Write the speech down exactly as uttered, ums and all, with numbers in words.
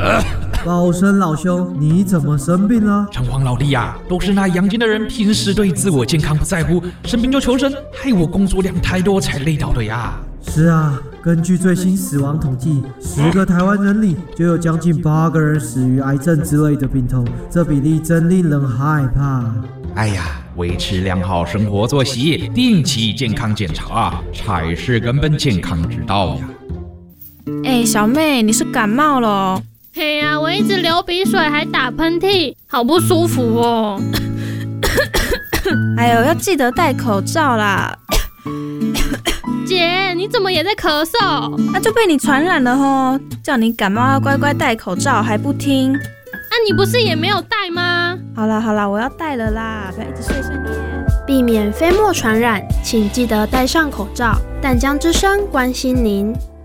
老生老兄，你怎么生病了？ 城隍老弟呀、啊，都是那阳间的人平时对自我健康不在乎，生病就求神，害我工作量太多才累倒的呀。 是啊，根据最新死亡统计，十个台湾人里就有将近八个人死于癌症之类的病痛，这比例真令人害怕。 哎呀，维持良好生活作息，定期健康检查才是根本健康之道呀。 哎，小妹，你是感冒了哦？ 嘿呀、啊，我一直流鼻水还打喷嚏，好不舒服哦。 哎呦，要记得戴口罩啦。 姐，你怎么也在咳嗽？ 那就被你传染了吼！叫你感冒要乖乖戴口罩，还不听。 啊，你不是也没有戴吗？ 好啦好啦，我要戴了啦，不要一直碎碎念。 避免飞沫传染，请记得戴上口罩。淡江之声关心您。